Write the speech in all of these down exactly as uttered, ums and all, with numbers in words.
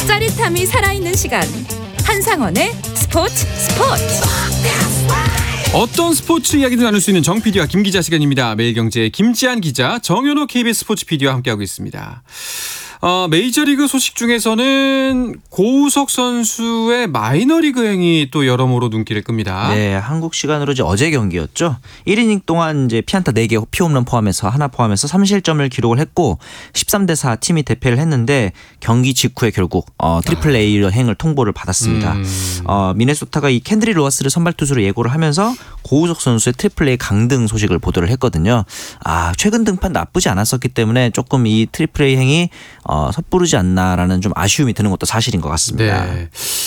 짜릿함이 살아있는 시간. 한상원의 스포츠 스포츠. 어떤 스포츠 이야기도 나눌 수 있는 정 피디와 김 기자 시간입니다. 매일경제의 김지한 기자, 정현호 케이비에스 스포츠 피디와 함께하고 있습니다. 어, 메이저리그 소식 중에서는 고우석 선수의 마이너리그행이 또 여러모로 눈길을 끕니다. 네, 한국 시간으로 이제 어제 경기였죠. 일 이닝 동안 이제 피안타 네 개, 피홈런 포함해서 하나 포함해서 삼 실점을 기록을 했고 십삼 대 사 팀이 대패를 했는데 경기 직후에 결국 어, 트리플 A의 행을 통보를 받았습니다. 음. 어, 미네소타가 이 켄드리 로하스를 선발 투수로 예고를 하면서 고우석 선수의 트리플 A 강등 소식을 보도를 했거든요. 아, 최근 등판 나쁘지 않았었기 때문에 조금 이 트리플 A 행이 어, 섣부르지 않나라는 좀 아쉬움이 드는 것도 사실인 것 같습니다. 네.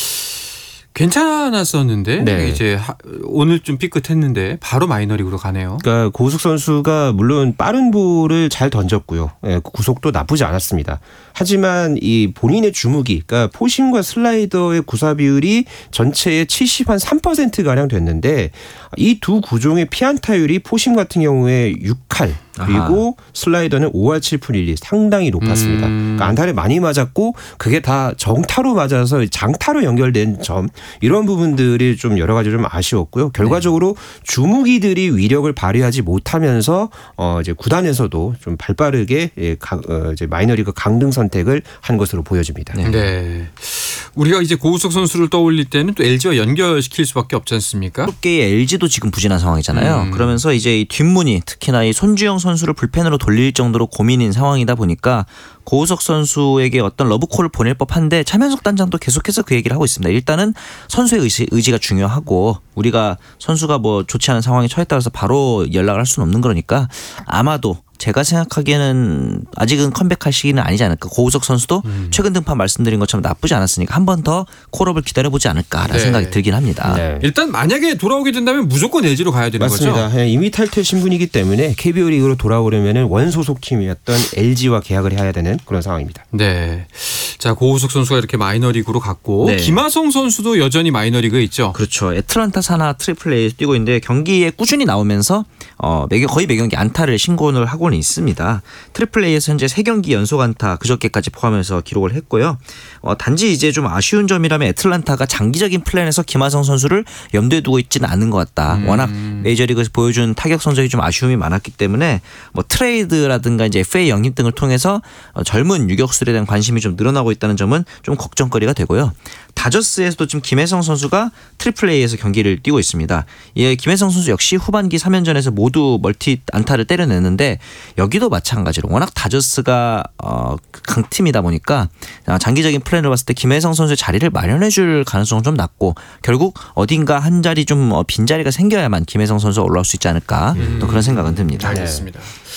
괜찮았었는데 네. 이제 하, 오늘 좀 삐끗했는데 바로 마이너리그로 가네요. 그러니까 고우석 선수가 물론 빠른 볼을 잘 던졌고요. 예, 구속도 나쁘지 않았습니다. 하지만 이 본인의 주무기, 그러니까 포심과 슬라이더의 구사 비율이 전체의 칠십 한 삼 퍼센트 가량 됐는데 이 두 구종의 피안타율이 포심 같은 경우에 육 할 그리고 아하. 슬라이더는 오 할 칠 푼 일 리 상당히 높았습니다. 음. 그러니까 안타를 많이 맞았고 그게 다 정타로 맞아서 장타로 연결된 점, 이런 부분들이 좀 여러 가지 좀 아쉬웠고요. 결과적으로 네. 주무기들이 위력을 발휘하지 못하면서 어 이제 구단에서도 좀 발빠르게 예, 가, 어 이제 마이너리그 강등 선택을 한 것으로 보여집니다. 네. 네. 우리가 이제 고우석 선수를 떠올릴 때는 또 엘지와 연결시킬 수밖에 없지 않습니까? 업계의 엘지도 지금 부진한 상황이잖아요. 음. 그러면서 이제 이 뒷문이 특히나 이 손주영 선수를 불펜으로 돌릴 정도로 고민인 상황이다 보니까 고우석 선수에게 어떤 러브콜을 보낼 법한데 차명석 단장도 계속해서 그 얘기를 하고 있습니다. 일단은 선수의 의지, 의지가 중요하고 우리가 선수가 뭐 좋지 않은 상황에 처해 따라서 바로 연락을 할 수는 없는 거니까 아마도 제가 생각하기에는 아직은 컴백할 시기는 아니지 않을까. 고우석 선수도 음. 최근 등판 말씀드린 것처럼 나쁘지 않았으니까 한 번 더 콜업을 기다려보지 않을까라는 네. 생각이 들긴 합니다. 네. 일단 만약에 돌아오게 된다면 무조건 엘지로 가야 되는 맞습니다. 거죠? 맞습니다. 이미 탈퇴 신분이기 때문에 케이비오 리그로 돌아오려면 원소속 팀이었던 엘지와 계약을 해야 되는 그런 상황입니다. 네. 자, 고우석 선수가 이렇게 마이너리그로 갔고 네. 김하성 선수도 여전히 마이너리그에 있죠? 그렇죠. 애틀란타 산하 트리플 A에서 뛰고 있는데 경기에 꾸준히 나오면서 어, 매겨, 거의 매경기 안타를 신고를 하고는 있습니다. 트리플 A에서 현재 세 경기 연속 안타 그저께까지 포함해서 기록을 했고요. 어, 단지 이제 좀 아쉬운 점이라면 애틀란타가 장기적인 플랜에서 김하성 선수를 염두에 두고 있지는 않은 것 같다. 음. 워낙 메이저리그에서 보여준 타격 성적이 좀 아쉬움이 많았기 때문에 뭐 트레이드라든가 이제 에프에이 영입 등을 통해서 어, 젊은 유격수들에 대한 관심이 좀 늘어나고 있다는 점은 좀 걱정거리가 되고요. 다저스에서도 지금 김혜성 선수가 트리플 A에서 경기를 뛰고 있습니다. 예, 김혜성 선수 역시 후반기 삼 연전에서 모두 멀티 안타를 때려냈는데 여기도 마찬가지로 워낙 다저스가 어, 강팀이다 보니까 장기적인 플랜을 봤을 때 김혜성 선수의 자리를 마련해 줄 가능성은 좀 낮고 결국 어딘가 한 자리 좀 빈자리가 생겨야만 김혜성 선수가 올라올 수 있지 않을까 음. 또 그런 생각은 듭니다. 알겠습니다.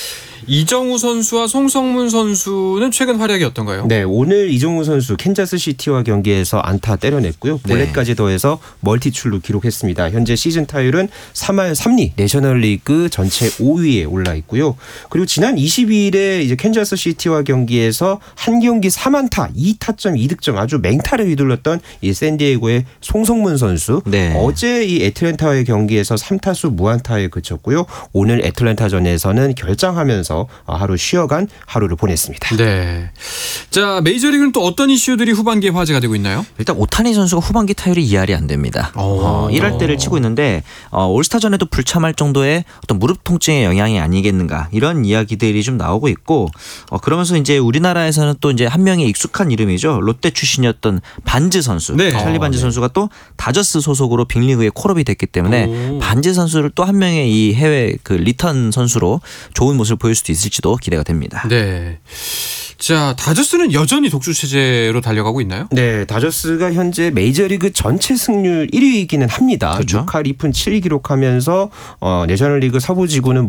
이정우 선수와 송성문 선수는 최근 활약이 어떤가요? 네, 오늘 이정우 선수 캔자스 시티와 경기에서 안타 때려냈고요. 볼넷까지 더해서 멀티출루 기록했습니다. 현재 시즌 타율은 삼 할 삼 리 내셔널리그 전체 오 위에 올라 있고요. 그리고 지난 이십이 일에 이제 캔자스 시티와 경기에서 한 경기 삼 안타 이 타점 이 득점 아주 맹타를 휘둘렀던 이 샌디에고의 송성문 선수. 네. 어제 이 애틀랜타와의 경기에서 삼 타수 무안타에 그쳤고요. 오늘 애틀랜타전에서는 결장하면서 하루 쉬어간 하루를 보냈습니다. 네. 자, 메이저리그는 또 어떤 이슈들이 후반기에 화제가 되고 있나요? 일단 오타니 선수가 후반기 타율이 이 할이 안 됩니다. 어, 일 할대를 치고 있는데 어, 올스타전에도 불참할 정도의 어떤 무릎 통증의 영향이 아니겠는가 이런 이야기들이 좀 나오고 있고 어, 그러면서 이제 우리나라에서는 또 이제 한 명의 익숙한 이름이죠. 롯데 출신이었던 반즈 선수, 네. 찰리 반즈 어, 네. 선수가 또 다저스 소속으로 빅리그에 콜업이 됐기 때문에 오. 반즈 선수를 또 한 명의 이 해외 그 리턴 선수로 좋은 모습을 보일 수도 있을지도 기대가 됩니다. 네. 자, 다저스는 여전히 독주 체제로 달려가고 있나요? 네, 다저스가 현재 메이저리그 전체 승률 일 위이기는 합니다. 그렇죠. 육 할 이 푼 칠 리 기록하면서 어, 내셔널리그 서부지구는